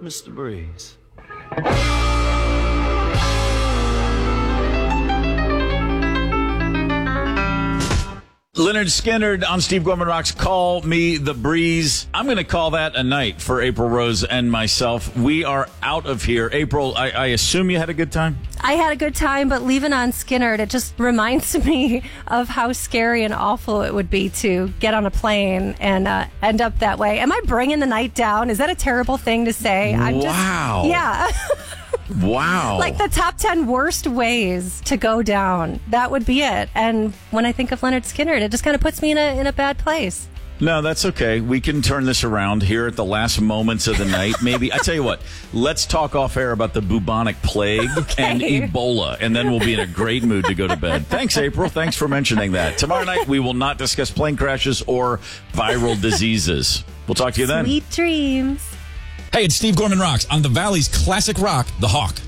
Mr. Breeze. Leonard Skinner on Steve Gorman Rocks, Call Me the Breeze. I'm going to call that a night for April Rose and myself. We are out of here. April, I assume you had a good time? I had a good time, but leaving on Skinner, it just reminds me of how scary and awful it would be to get on a plane and end up that way. Am I bringing the night down? Is that a terrible thing to say? Wow. Yeah. Wow. Like the top 10 worst ways to go down. That would be it. And when I think of Leonard Skinner, it just kind of puts me in a bad place. No, that's okay. We can turn this around here at the last moments of the night. Maybe, I tell you what, let's talk off air about the bubonic plague and Ebola, and then we'll be in a great mood to go to bed. Thanks, April. Thanks for mentioning that. Tomorrow night, we will not discuss plane crashes or viral diseases. We'll talk to you then. Sweet dreams. Hey, it's Steve Gorman Rocks on the Valley's classic rock, The Hawk.